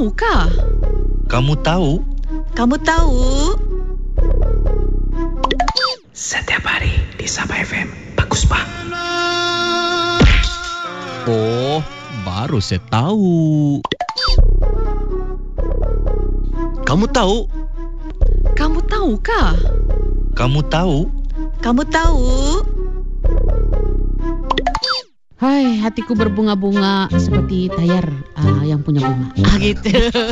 tahukah? Kamu tahu? Kamu tahu? Setiap hari di Sabah FM. Bagus, Pak. Oh, baru saya tahu. Kamu tahu? Kamu tahukah? Kamu tahu? Kamu tahu? Hai, hatiku berbunga-bunga seperti tayar yang punya bunga. Gitu.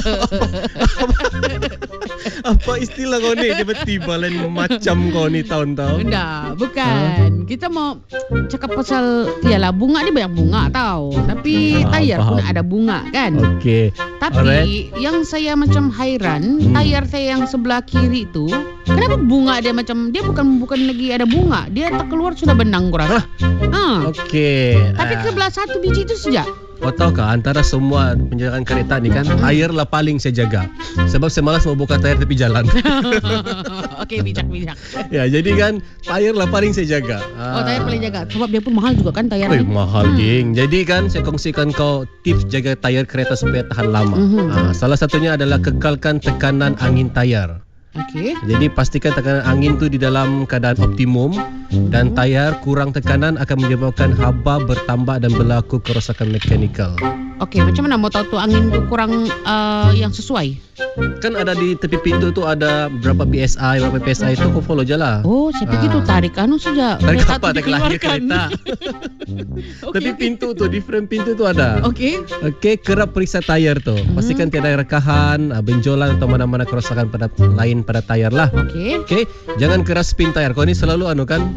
Apa istilah kau ni? Tiba-tiba lain macam kau ni tahun-tahun. Enggak, bukan. Kita mau cakap pasal, yalah bunga ni banyak bunga tau. Tapi tayar pun ada bunga kan. Okey. Tapi yang saya macam hairan, tayar saya yang sebelah kiri tu, kenapa bunga dia macam, dia bukan lagi ada bunga. Dia tak keluar sudah benang kurang. Okey. Tapi sebelah satu biji tu saja. Kau tahu kah, antara semua penjagaan kereta ni kan, tayar lah paling saya jaga. Sebab saya malas mau buka tayar tepi jalan. Okey, bijak-bijak. Ya, jadi kan tayar lah paling saya jaga. Oh, tayar paling jaga. Sebab dia pun mahal juga kan tayar ni. Mahal ding. Jadi kan saya kongsikan kau tips jaga tayar kereta supaya tahan lama. Salah satunya adalah kekalkan tekanan angin tayar. Okey. Jadi pastikan tekanan angin tu di dalam keadaan optimum dan tayar kurang tekanan akan menyebabkan haba bertambah dan berlaku kerosakan mekanikal. Okey, macam mana mau tahu tu angin tu kurang yang sesuai? Kan ada di tepi pintu tu ada berapa PSI, berapa PSI tu kau follow je lah. Oh, saya fikir tu tarik saja. Tarik Kereta apa? tu Tarik lahir dikeluarkan. kereta. Tepi pintu tu, di frame pintu tu ada. Okey. Okey, kerap periksa tayar tu. Pastikan tiada rekahan, benjolan atau mana-mana kerosakan lain pada tayar lah. Okey. Okey, jangan keras spin tayar. Kau ni selalu kan?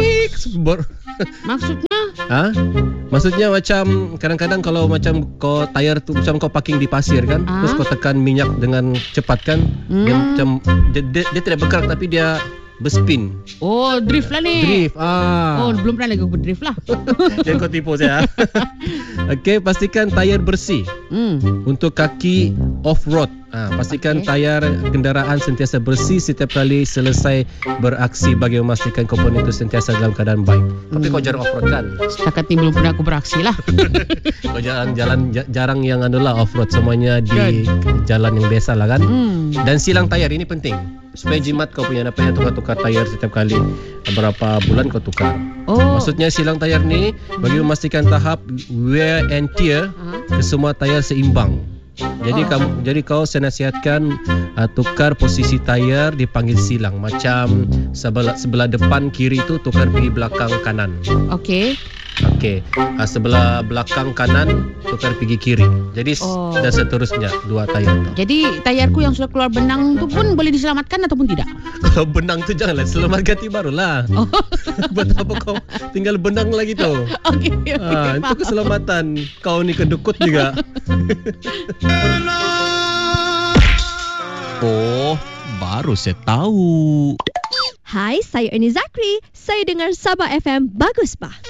Maksudnya? Maksudnya macam kadang-kadang kalau macam kau tayar tu macam kau parking di pasir kan, terus kau tekan minyak dengan cepat kan, dia macam dia tidak bergerak tapi dia berspin. Oh, drift lah ni. Drift. Oh, belum pernah lagi aku berdrift lah. Jangan kau tipu saya. Okey, pastikan tayar bersih. Untuk kaki off-road. Pastikan tayar kendaraan sentiasa bersih setiap kali selesai beraksi bagi memastikan komponen itu sentiasa dalam keadaan baik. Tapi kau jarang off-road kan? Setakat ni belum pernah aku beraksi lah. Kau jarang yang off-road, semuanya di jalan yang biasa lah kan? Dan silang tayar ini penting. Supaya jimat kau punya dapat tukar-tukar tayar setiap kali berapa bulan kau tukar. Maksudnya silang tayar ni bagi memastikan tahap wear and tear ke semua tayar seimbang. Jadi kau saya nasihatkan tukar posisi tayar dipanggil silang. Macam sebelah depan kiri tu tukar pergi belakang kanan. Okey. Sebelah belakang kanan tukar pergi kiri. Jadi dan seterusnya dua tayar tu. Jadi tayarku yang sudah keluar benang tu pun boleh diselamatkan ataupun tidak? Kalau benang tu janganlah, selamat ganti barulah. Buat apa kau tinggal benang lagi tu? Okey. Itu keselamatan. Kau ni kedukut juga. Oh, baru saya tahu. Hai, saya Ernie Zakri. Saya dengar Sabah FM. Bagus, Pak.